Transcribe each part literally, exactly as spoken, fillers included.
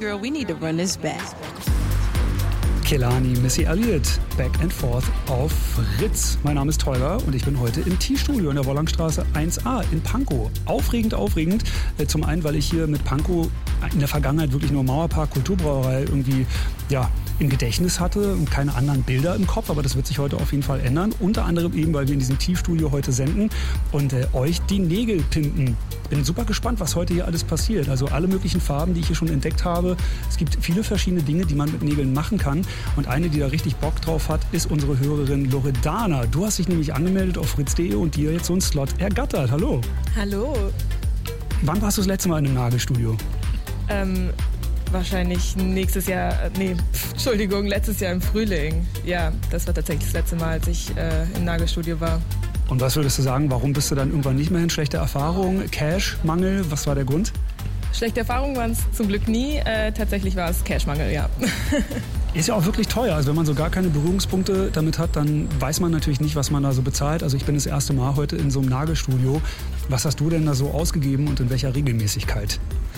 girl, we need to run this back. Kehlani, Missy Elliott, Back and Forth auf Fritz. Mein Name ist Tolga und ich bin heute im T-Studio in der Wollangstraße eins a in Pankow. Aufregend, aufregend. Zum einen, weil ich hier mit Pankow in der Vergangenheit wirklich nur Mauerpark, Kulturbrauerei irgendwie, ja, im Gedächtnis hatte und keine anderen Bilder im Kopf, aber das wird sich heute auf jeden Fall ändern. Unter anderem eben, weil wir in diesem T-Studio heute senden und äh, euch die Nägel pimpen. Bin super gespannt, was heute hier alles passiert. Also alle möglichen Farben, die ich hier schon entdeckt habe. Es gibt viele verschiedene Dinge, die man mit Nägeln machen kann. Und eine, die da richtig Bock drauf hat, ist unsere Hörerin Loredana. Du hast dich nämlich angemeldet auf fritz punkt de und dir jetzt so einen Slot ergattert. Hallo. Hallo. Wann warst du das letzte Mal in einem Nagelstudio? Ähm, wahrscheinlich nächstes Jahr, nee, pf, Entschuldigung, letztes Jahr im Frühling. Ja, das war tatsächlich das letzte Mal, als ich äh, im Nagelstudio war. Und was würdest du sagen, warum bist du dann irgendwann nicht mehr hin? Schlechte Erfahrungen, Cash-Mangel, was war der Grund? Schlechte Erfahrungen waren es zum Glück nie. Äh, tatsächlich war es Cashmangel, ja. Ist ja auch wirklich teuer. Also wenn man so gar keine Berührungspunkte damit hat, dann weiß man natürlich nicht, was man da so bezahlt. Also ich bin das erste Mal heute in so einem Nagelstudio. Was hast du denn da so ausgegeben und in welcher Regelmäßigkeit?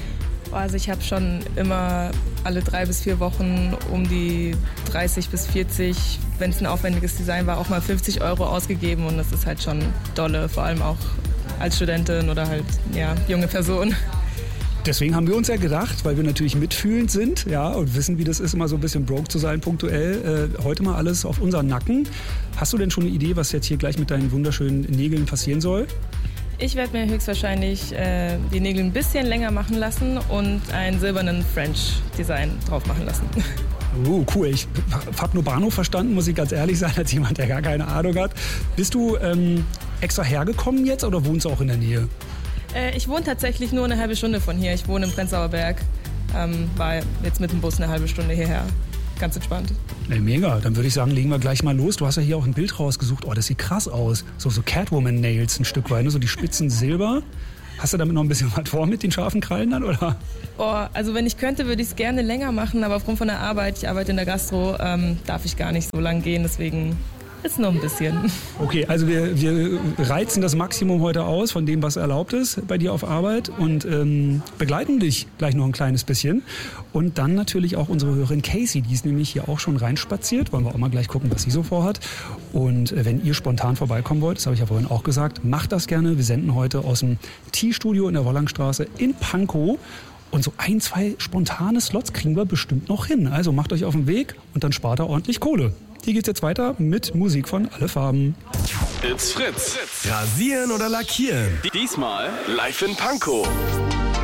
Also ich habe schon immer alle drei bis vier Wochen um die dreißig bis vierzig, wenn es ein aufwendiges Design war, auch mal fünfzig Euro ausgegeben. Und das ist halt schon dolle, vor allem auch als Studentin oder halt ja, junge Person. Deswegen haben wir uns ja gedacht, weil wir natürlich mitfühlend sind, ja, und wissen, wie das ist, immer so ein bisschen broke zu sein punktuell. Äh, heute mal alles auf unseren Nacken. Hast du denn schon eine Idee, was jetzt hier gleich mit deinen wunderschönen Nägeln passieren soll? Ich werde mir höchstwahrscheinlich äh, die Nägel ein bisschen länger machen lassen und einen silbernen French-Design drauf machen lassen. Oh, cool. Ich habe nur Bahnhof verstanden, muss ich ganz ehrlich sein, als jemand, der gar keine Ahnung hat. Bist du ähm, extra hergekommen jetzt oder wohnst du auch in der Nähe? Äh, ich wohne tatsächlich nur eine halbe Stunde von hier. Ich wohne im Prenzlauer Berg. Ähm, war jetzt mit dem Bus eine halbe Stunde hierher. Ganz entspannt. Ey, mega. Dann würde ich sagen, legen wir gleich mal los. Du hast ja hier auch ein Bild rausgesucht. Oh, das sieht krass aus. So, so Catwoman-Nails ein Stück weit, ne? So die spitzen Silber. Hast du damit noch ein bisschen was vor mit den scharfen Krallen dann, oder? Oh, also wenn ich könnte, würde ich es gerne länger machen, aber aufgrund von der Arbeit, ich arbeite in der Gastro, ähm, darf ich gar nicht so lang gehen, deswegen ist nur ein bisschen. Okay, also wir, wir reizen das Maximum heute aus von dem, was erlaubt ist bei dir auf Arbeit und ähm, begleiten dich gleich noch ein kleines bisschen. Und dann natürlich auch unsere Hörerin Casey, die ist nämlich hier auch schon reinspaziert. Wollen wir auch mal gleich gucken, was sie so vorhat. Und äh, wenn ihr spontan vorbeikommen wollt, das habe ich ja vorhin auch gesagt, macht das gerne. Wir senden heute aus dem T-Studio in der Wollangstraße in Pankow. Und so ein, zwei spontane Slots kriegen wir bestimmt noch hin. Also macht euch auf den Weg und dann spart ihr ordentlich Kohle. Hier geht's jetzt weiter mit Musik von Alle Farben. It's Fritz. Rasieren oder lackieren? Diesmal live in Pankow.